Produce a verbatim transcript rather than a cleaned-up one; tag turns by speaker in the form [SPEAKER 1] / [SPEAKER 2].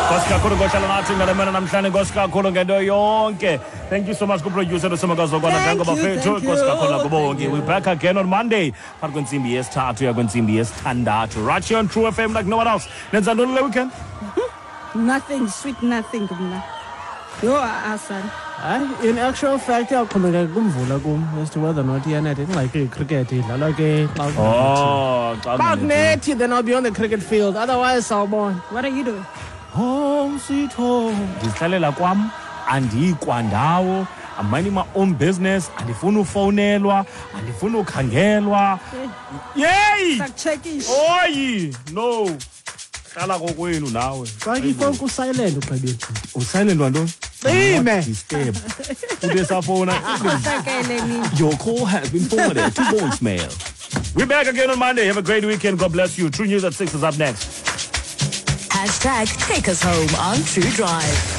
[SPEAKER 1] Ngosikakhulu ngohlala nathi ngale mena namhlanje ngosikakhulu ngento yonke. Thank you so much ku-producer uSimangazokwana njengoba fethu ngosikakhulu nakubonke. We're back again on Monday phakathi kwentsimbi yesithathu ya kwentsimbi yesithandathu. Right here on True F M like no one else. Nenza ntoni le weekend?
[SPEAKER 2] Nothing, sweet nothing mna. Yo Asan.
[SPEAKER 3] Hayi, in actual fact iyaqhubeka kumvula kum as to whether or not iyanet ingxaki cricket idlalwa ke xa
[SPEAKER 1] Oh,
[SPEAKER 3] xa kunethi, then I'll be on the cricket field, otherwise sawubona.
[SPEAKER 2] What are you doing?
[SPEAKER 3] Home sweet home.
[SPEAKER 1] ndizihlalela kwam andiyi kwandawo. I'm minding my own business. Andifuna ufowunelwa, andifuna ukhangelwa. Yey!
[SPEAKER 2] Sakucheckisha.
[SPEAKER 1] Oyi, no. Hlala kokwenu nawe.
[SPEAKER 3] Xa ifowuni kusilent ugqibile.
[SPEAKER 1] Usilent wantoni?
[SPEAKER 3] Cime.
[SPEAKER 1] Disturb. Ude safona.
[SPEAKER 2] Usekele mina.
[SPEAKER 1] Your call has been forwarded to voicemail. We're back again on Monday. Have a great weekend. God bless you. True News at six is up next.
[SPEAKER 4] Hashtag take us home on True Drive.